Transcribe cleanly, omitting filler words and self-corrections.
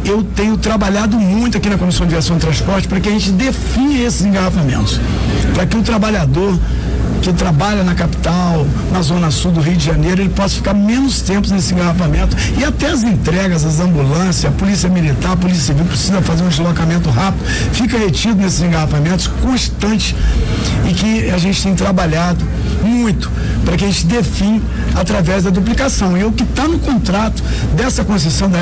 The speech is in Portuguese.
eu tenho trabalhado muito aqui na Comissão de Viação e Transporte para que a gente defina esses engarrafamentos, para que o trabalhador que trabalha na capital, na zona sul do Rio de Janeiro, ele possa ficar menos tempo nesse engarrafamento, e até as entregas, as ambulâncias, a polícia militar, a polícia civil precisa fazer um deslocamento rápido, fica retido nesses engarrafamentos constantes, e que a gente tem trabalhado muito para que a gente define através da duplicação. E o que está no contrato dessa concessão da